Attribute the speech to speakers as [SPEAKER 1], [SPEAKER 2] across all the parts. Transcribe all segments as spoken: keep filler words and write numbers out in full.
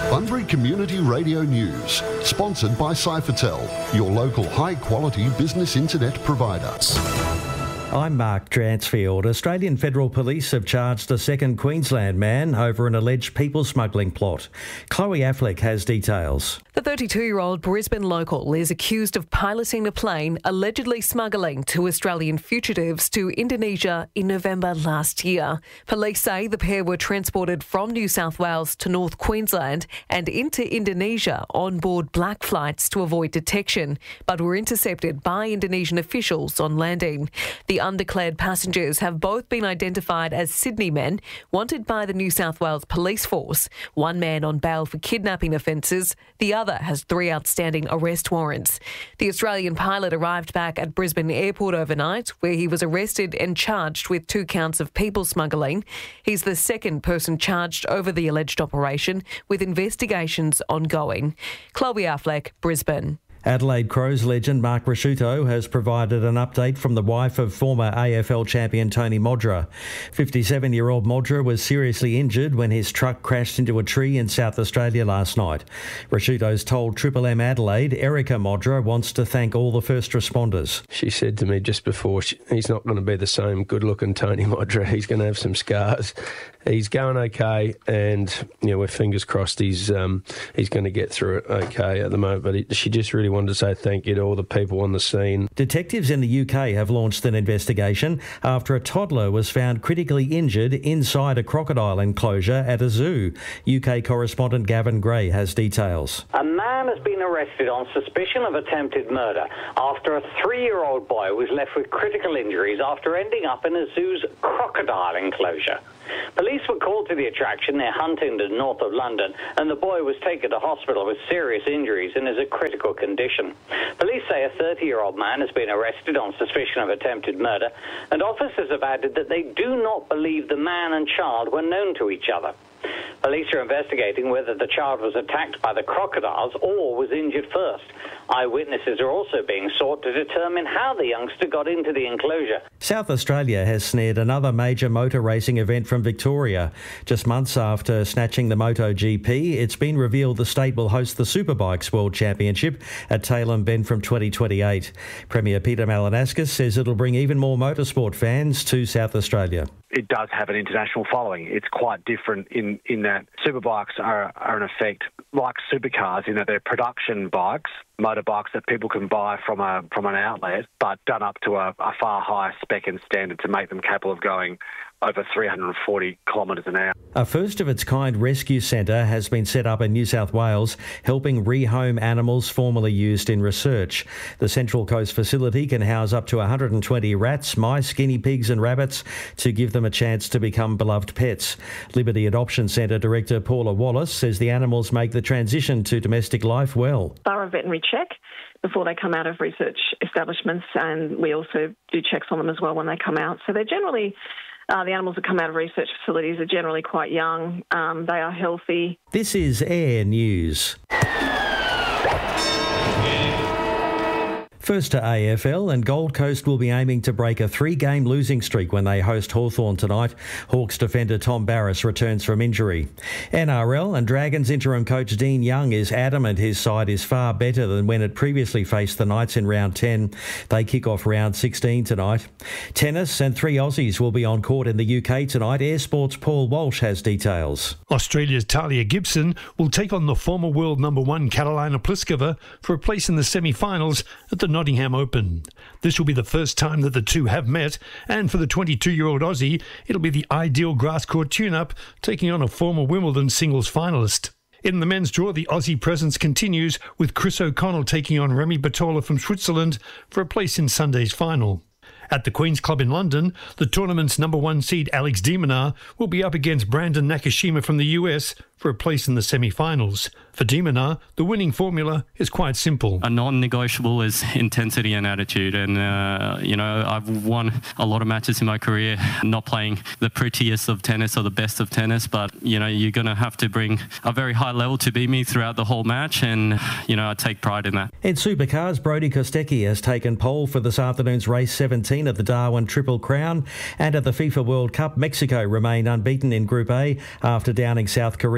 [SPEAKER 1] Bunbury Community Radio News, sponsored by Cyphertel, your local high-quality business internet provider.
[SPEAKER 2] I'm Mark Dransfield. Australian Federal Police have charged a second Queensland man over an alleged people smuggling plot. Chloe Affleck has details.
[SPEAKER 3] The thirty-two-year-old Brisbane local is accused of piloting a plane allegedly smuggling two Australian fugitives to Indonesia in November last year. Police say the pair were transported from New South Wales to North Queensland and into Indonesia on board black flights to avoid detection, but were intercepted by Indonesian officials on landing. The undeclared passengers have both been identified as Sydney men, wanted by the New South Wales Police Force. One man on bail for kidnapping offences, the other has three outstanding arrest warrants. The Australian pilot arrived back at Brisbane Airport overnight, where he was arrested and charged with two counts of people smuggling. He's the second person charged over the alleged operation, with investigations ongoing. Chloe Affleck, Brisbane.
[SPEAKER 2] Adelaide Crows legend Mark Prosciutto has provided an update from the wife of former A F L champion Tony Modra. fifty-seven-year-old Modra was seriously injured when his truck crashed into a tree in South Australia last night. Prosciutto's told Triple M Adelaide Erica Modra wants to thank all the first responders.
[SPEAKER 4] She said to me just before, she, he's not going to be the same good-looking Tony Modra. He's going to have some scars. He's going okay, and you know, we're fingers crossed he's um, he's going to get through it okay at the moment. But it, she just really wanted to say thank you to all the people on the scene.
[SPEAKER 2] Detectives in the U K have launched an investigation after a toddler was found critically injured inside a crocodile enclosure at a zoo. U K correspondent Gavin Gray has details.
[SPEAKER 5] A man has been arrested on suspicion of attempted murder after a three-year-old boy was left with critical injuries after ending up in a zoo's crocodile enclosure. Police were called to the attraction near Huntingdon, north of London, and the boy was taken to hospital with serious injuries and is in critical condition. Police say a thirty-year-old man has been arrested on suspicion of attempted murder, and officers have added that they do not believe the man and child were known to each other. Police are investigating whether the child was attacked by the crocodiles or was injured first. Eyewitnesses are also being sought to determine how the youngster got into the enclosure.
[SPEAKER 2] South Australia has snared another major motor racing event from Victoria. Just months after snatching the MotoGP, it's been revealed the state will host the Superbikes World Championship at Tailem Bend from twenty twenty-eight. Premier Peter Malinauskas says it'll bring even more motorsport fans to South Australia.
[SPEAKER 6] It does have an international following. It's quite different in, in that superbikes are, are in effect like supercars in that they're production bikes, motorbikes that people can buy from a from an outlet, but done up to a, a far higher spec and standard to make them capable of going over three hundred forty kilometres an hour.
[SPEAKER 2] A first-of-its-kind rescue centre has been set up in New South Wales, helping rehome animals formerly used in research. The Central Coast facility can house up to one hundred twenty rats, mice, guinea pigs and rabbits to give them a chance to become beloved pets. Liberty Adoption Centre Director Paula Wallace says the animals make the transition to domestic life well.
[SPEAKER 7] Thorough veterinary check before they come out of research establishments, and we also do checks on them as well when they come out. So they're generally... Uh, the animals that come out of research facilities are generally quite young. Um, they are healthy.
[SPEAKER 2] This is Air News. First to A F L, and Gold Coast will be aiming to break a three-game losing streak when they host Hawthorn tonight. Hawks defender Tom Barras returns from injury. N R L, and Dragons interim coach Dean Young is adamant his side is far better than when it previously faced the Knights in round ten. They kick off round sixteen tonight. Tennis, and three Aussies will be on court in the U K tonight. Air Sports' Paul Walsh has details.
[SPEAKER 8] Australia's Talia Gibson will take on the former world number one Karolina Pliskova for a place in the semi-finals at the Nottingham Open. This will be the first time that the two have met, and for the twenty-two-year-old Aussie, it'll be the ideal grass court tune-up, taking on a former Wimbledon singles finalist. In the men's draw, the Aussie presence continues, with Chris O'Connell taking on Remy Batola from Switzerland for a place in Sunday's final. At the Queen's Club in London, the tournament's number one seed Alex de Minaur will be up against Brandon Nakashima from the U S for a place in the semi-finals. For de Minaur, the winning formula is quite simple.
[SPEAKER 9] A non-negotiable is intensity and attitude. And, uh, you know, I've won a lot of matches in my career, not playing the prettiest of tennis or the best of tennis, but, you know, you're going to have to bring a very high level to beat me throughout the whole match. And, you know, I take pride in that.
[SPEAKER 2] In supercars, Brodie Kostecki has taken pole for this afternoon's race seventeen at the Darwin Triple Crown. And at the FIFA World Cup, Mexico remained unbeaten in Group A after downing South Korea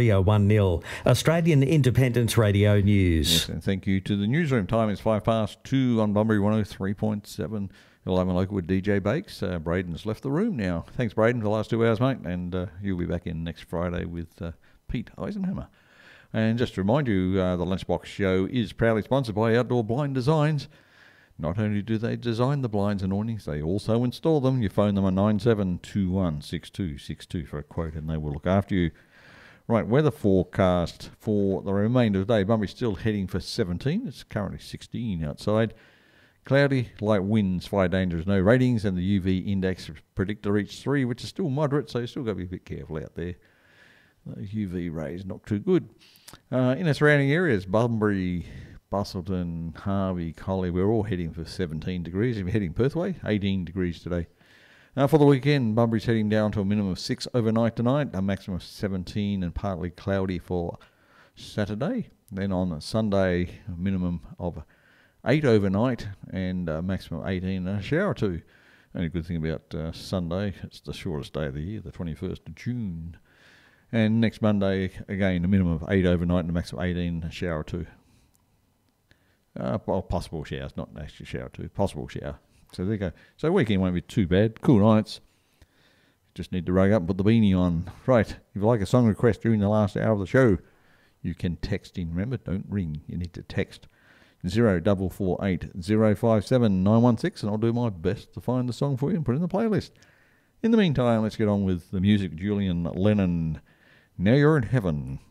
[SPEAKER 2] Freo one nil. Australian Independence Radio News.
[SPEAKER 10] Yes, and thank you to the newsroom. Time is five past two on Bunbury one oh three point seven. Live and local with D J Bakes. Uh, Braden's left the room now. Thanks, Braden, for the last two hours, mate. And uh, you'll be back in next Friday with uh, Pete Eisenhammer. And just to remind you, uh, the Lunchbox Show is proudly sponsored by Outdoor Blind Designs. Not only do they design the blinds and awnings, they also install them. You phone them on nine seven two one six two six two for a quote, and they will look after you. Right, weather forecast for the remainder of the day. Bunbury's still heading for seventeen. It's currently sixteen outside. Cloudy, light winds, fire dangerous, no ratings, and the U V index predicted to reach three, which is still moderate, so you still got to be a bit careful out there. Those U V rays not too good. Uh, in the surrounding areas, Bunbury, Bustleton, Harvey, Collie, we're all heading for seventeen degrees. If you're heading Perth way, eighteen degrees today. Uh, for the weekend, Bunbury's heading down to a minimum of six overnight tonight, a maximum of seventeen and partly cloudy for Saturday. Then on Sunday, a minimum of eight overnight and a maximum of eighteen and a shower or two. Only good thing about uh, Sunday, it's the shortest day of the year, the twenty-first of June. And next Monday, again, a minimum of eight overnight and a maximum of eighteen and a shower or two. Uh, well, possible showers, not actually shower or two, possible shower. So there you go. So weekend won't be too bad. Cool nights. Just need to rug up and put the beanie on. Right, if you like a song request during the last hour of the show, you can text in. Remember, don't ring. You need to text zero double four eight zero five seven nine one six, and I'll do my best to find the song for you and put it in the playlist. In the meantime, let's get on with the music. Julian Lennon, Now You're in Heaven.